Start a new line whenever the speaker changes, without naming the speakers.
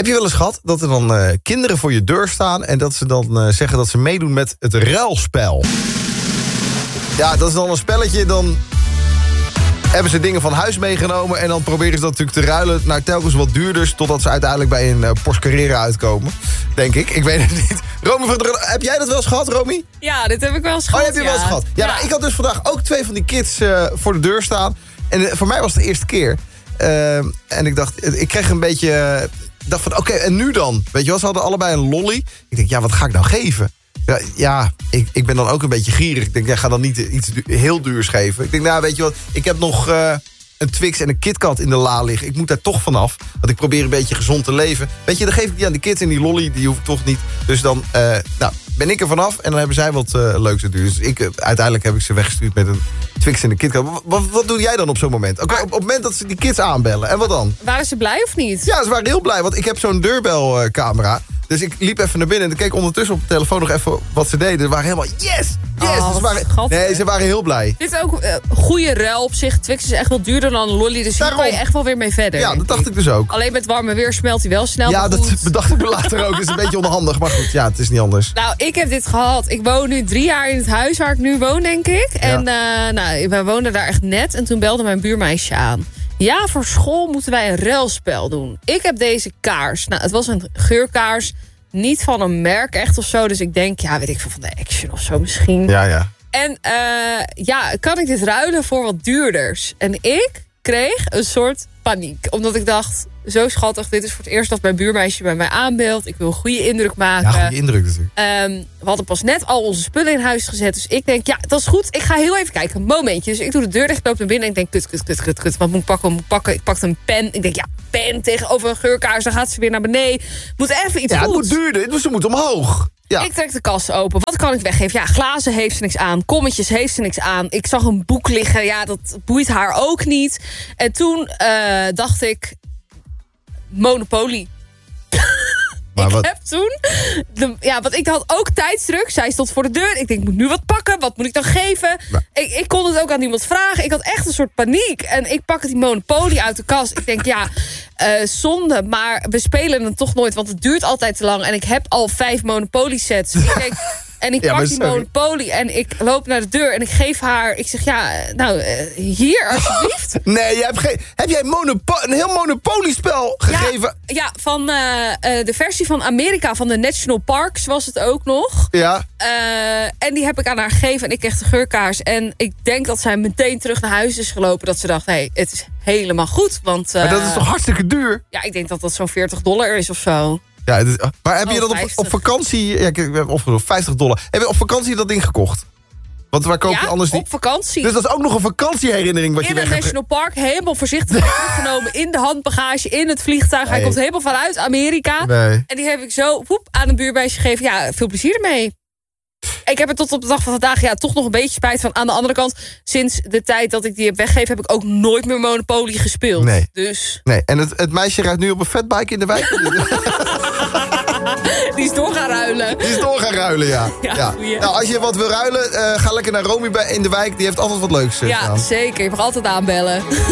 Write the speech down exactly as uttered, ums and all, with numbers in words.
Heb je wel eens gehad dat er dan uh, kinderen voor je deur staan... en dat ze dan uh, zeggen dat ze meedoen met het ruilspel? Ja, dat is dan een spelletje, dan hebben ze dingen van huis meegenomen... en dan proberen ze dat natuurlijk te ruilen naar telkens wat duurders... totdat ze uiteindelijk bij een uh, Porsche Carrera uitkomen. Denk ik, ik weet het niet. Romy, heb jij dat wel eens gehad, Romy?
Ja, dit heb ik wel eens gehad.
Oh, heb je
ja.
wel eens gehad? Ja, ja. Nou, ik had dus vandaag ook twee van die kids uh, voor de deur staan. En uh, voor mij was het de eerste keer. Uh, en ik dacht, ik kreeg een beetje... Uh, dacht van, oké, okay, en nu dan? Weet je wel, ze hadden allebei een lolly. Ik denk, ja, wat ga ik nou geven? Ja, ja ik, ik ben dan ook een beetje gierig. Ik denk, ja, ga dan niet iets du- heel duurs geven. Ik denk, nou, weet je wat, ik heb nog uh, een Twix en een KitKat in de la liggen. Ik moet daar toch vanaf, want ik probeer een beetje gezond te leven. Weet je, dan geef ik die aan de kids en die lolly, die hoef ik toch niet. Dus dan, uh, nou, ben ik er vanaf en dan hebben zij wat uh, leuks te doen. Dus ik, uh, uiteindelijk heb ik ze weggestuurd met een Twix en een KitKat. Wat, wat, wat doe jij dan op zo'n moment? Okay, op, op het moment dat ze die kids aanbellen, en wat dan?
Waren ze blij of niet?
Ja, ze waren heel blij, want ik heb zo'n deurbelcamera. Dus ik liep even naar binnen en ik keek ondertussen op de telefoon nog even wat ze deden. Ze waren helemaal, yes, yes.
Oh,
ze waren, nee, ze waren heel blij.
Dit is ook een uh, goede ruil op zich. Twix is echt wel duurder dan een lolly, dus daar kan je echt wel weer mee verder.
Ja, dat dacht ik dus ook.
Alleen met warme weer smelt hij wel snel.
Ja, dat bedacht ik me later ook. Dat is een beetje onhandig, maar goed, ja, het is niet anders.
Nou, ik heb dit gehad. Ik woon nu drie jaar in het huis waar ik nu woon, denk ik. Ja. En uh, nou, wij woonden daar echt net en toen belde mijn buurmeisje aan. Ja, voor school moeten wij een ruilspel doen. Ik heb deze kaars. Nou, het was een geurkaars. Niet van een merk echt of zo. Dus ik denk, ja, weet ik veel, van de Action of zo misschien.
Ja, ja.
En uh, ja, kan ik dit ruilen voor wat duurders? En ik kreeg een soort paniek. Omdat ik dacht, zo schattig, dit is voor het eerst dat mijn buurmeisje bij mij aanbeeldt. Ik wil een goede indruk maken.
Ja, goede indruk natuurlijk.
Um, we hadden pas net al onze spullen in huis gezet. Dus ik denk, ja, dat is goed. Ik ga heel even kijken. Een momentje. Dus ik doe de deur dicht, ik loop naar binnen en ik denk, kut, kut, kut, kut, kut. Wat moet ik pakken? Wat moet ik pakken? Ik pakte een pen. Ik denk, ja, pen tegenover een geurkaars. Dan gaat ze weer naar beneden. Moet even iets
ja,
goeds.
Het moet duurder. Ze moet omhoog. Ja.
Ik trek de kast open. Wat kan ik weggeven? Ja, glazen heeft ze niks aan. Kommetjes heeft ze niks aan. Ik zag een boek liggen. Ja, dat boeit haar ook niet. En toen uh, dacht ik... Monopoly.
Maar
ik
wat?
heb toen... De, ja, want ik had ook tijdsdruk. Zij stond voor de deur. Ik denk, ik moet nu wat pakken. Wat moet ik dan geven?
Maar.
Ik, ik kon het ook aan niemand vragen. Ik had echt een soort paniek. En ik pak die Monopoly uit de kast. Ik denk, ja, uh, zonde. Maar we spelen het toch nooit. Want het duurt altijd te lang. En ik heb al vijf Monopoly sets. Ik denk... En ik
ja,
pak die Monopoly en ik loop naar de deur en ik geef haar... Ik zeg, ja, nou, hier, alsjeblieft.
Nee, je hebt geen, heb jij monopo- een heel Monopoly-spel gegeven?
Ja, ja van uh, uh, de versie van Amerika, van de National Parks was het ook nog.
Ja.
Uh, en die heb ik aan haar gegeven en ik kreeg de geurkaars. En ik denk dat zij meteen terug naar huis is gelopen. Dat ze dacht, hé, hey, het is helemaal goed. Want, uh,
maar dat is toch hartstikke duur?
Ja, ik denk dat dat zo'n veertig dollar is of zo.
Ja, het is, maar heb
oh,
je dat op, op vakantie... Ja, ik heb opgeroepen, vijftig dollar. Heb je op vakantie dat ding gekocht? Want waar koop je
ja,
anders die...
op vakantie.
Dus dat is ook nog een vakantieherinnering wat
in
je weg
het
hebt...
National Park, helemaal voorzichtig teruggenomen in de handbagage, in het vliegtuig.
Nee.
Hij komt helemaal vanuit Amerika.
Nee.
En die heb ik zo woep, aan een buurmeisje gegeven. Ja, veel plezier ermee. Ik heb er tot op de dag van vandaag ja, toch nog een beetje spijt van. Aan de andere kant, sinds de tijd dat ik die heb weggegeven... heb ik ook nooit meer Monopoly gespeeld.
Nee.
Dus...
nee. En het, het meisje rijdt nu op een fatbike in de wijk?
Die is door gaan ruilen.
Die is door gaan ruilen, ja.
Ja,
ja. Nou, als je wat wil ruilen, uh, ga lekker naar Romy in de wijk. Die heeft altijd wat leuks uh,
Ja,
gedaan.
zeker. Je mag altijd aanbellen.